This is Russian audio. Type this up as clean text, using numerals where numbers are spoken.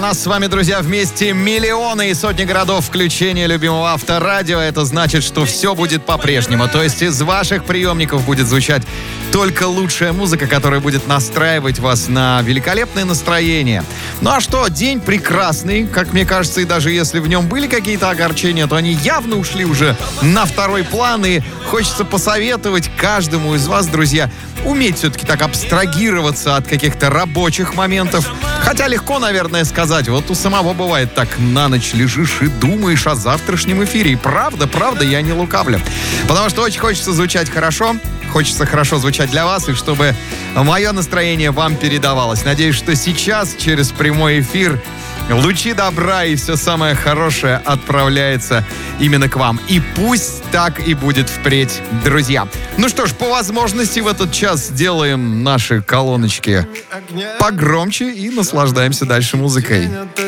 нас с вами, друзья, вместе миллионы и сотни городов включения любимого Авторадио. Это значит, что все будет по-прежнему. То есть из ваших приемников будет звучать только лучшая музыка, которая будет настраивать вас на великолепное настроение. Ну а что, день прекрасный, как мне кажется, и даже если в нем были какие-то огорчения, то они явно ушли уже на второй план. И хочется посоветовать каждому из вас, друзья, уметь все-таки так абстрагироваться от каких-то рабочих моментов. Хотя легко, наверное, сказать. Вот у самого бывает так: на ночь лежишь и думаешь о завтрашнем эфире. И правда, я не лукавлю. Потому что очень хочется звучать хорошо. Хочется хорошо звучать для вас, и чтобы мое настроение вам передавалось. Надеюсь, что сейчас через прямой эфир лучи добра и все самое хорошее отправляется именно к вам. И пусть так и будет впредь, друзья. Ну что ж, по возможности в этот час сделаем наши колоночки погромче и наслаждаемся дальше музыкой.